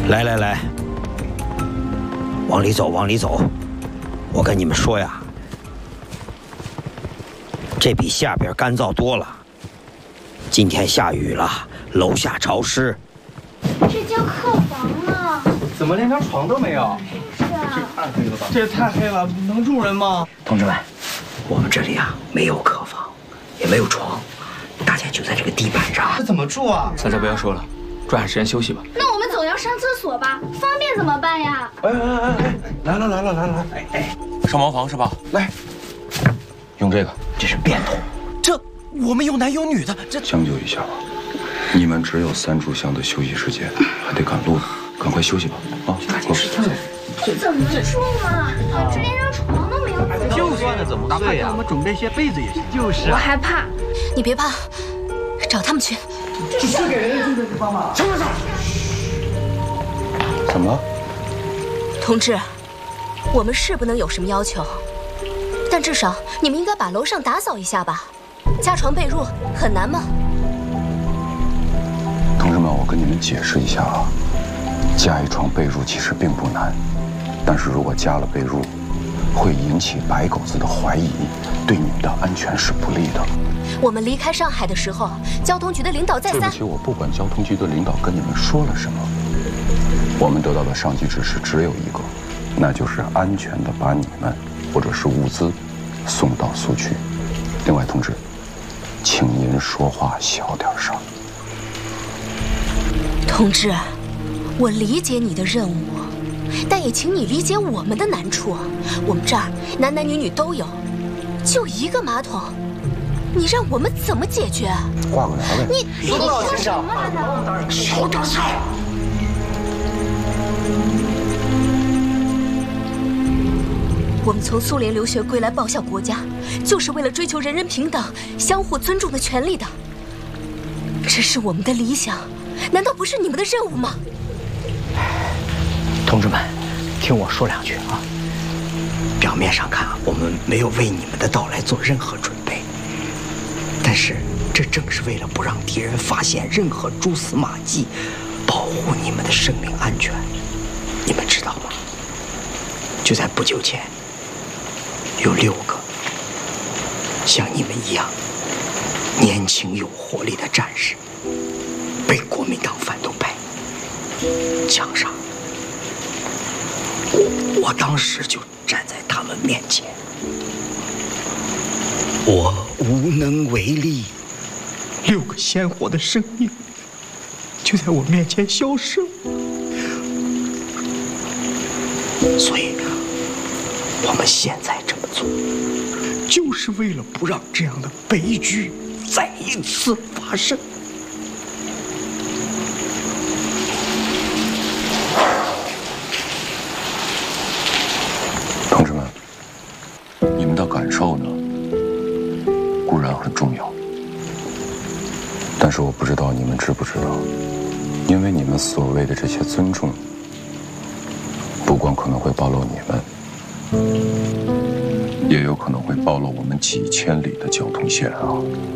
来来来，往里走，往里走。我跟你们说呀，这比下边干燥多了。今天下雨了，楼下潮湿。 这间客房呢？ 怎么连张床都没有？ 是啊， 这太黑了吧！这也太黑了，能住人吗？ 同志们，我们这里啊没有客房，也没有床，大家就在这个地板上。 这怎么住啊？ 大家不要说了，抓紧时间休息吧。 那我们总要上厕所吧？方便怎么办呀？ 哎，来了！哎， 上茅房是吧？ 来， 用这个， 这是便桶。 这我们有男有女的，这将就一下吧。你们只有3炷香的休息时间，还得赶路呢，赶快休息吧。啊，走。 这怎么住嘛？这连张床都没有。 就算了，怎么睡呀？我们准备些被子也行。就是我害怕。 你别怕，找他们去。 这是给人住的地方吗？什么事？ 怎么了？ 同志，我们是不能有什么要求，但至少你们应该把楼上打扫一下吧。加床被褥很难吗？ 同志们，我跟你们解释一下啊，加一床被褥其实并不难，但是如果加了被褥，会引起白狗子的怀疑，对你们的安全是不利的。 我们离开上海的时候，交通局的领导再三…… 对不起，我不管交通局的领导跟你们说了什么，我们得到的上级指示只有一个，那就是安全的把你们或者是物资送到苏区。另外，同志，请您说话小点声。 同志，我理解你的任务，但也请你理解我们的难处。我们这儿男男女女都有，就一个马桶，你让我们怎么解决？ 挂个帘呗。 你说什么呢？ 小点声。 我们从苏联留学归来报效国家，就是为了追求人人平等、相互尊重的权利的。这是我们的理想，难道不是你们的任务吗？ 同志们，听我说2句啊。表面上看，我们没有为你们的到来做任何准备，但是这正是为了不让敌人发现任何蛛丝马迹，保护你们的生命安全。你们知道吗？就在不久前，有6个像你们一样年轻有活力的战士被国民党反动派枪杀。我当时就站在他们面前，我无能为力，6个鲜活的生命就在我面前消失了。所以，我们现在这么做，就是为了不让这样的悲剧再一次发生。 同志们，你们的感受呢，固然很重要，但是我不知道你们知不知道，因为你们所谓的这些尊重，不光可能会暴露你们，也有可能会暴露我们几千里的交通线啊。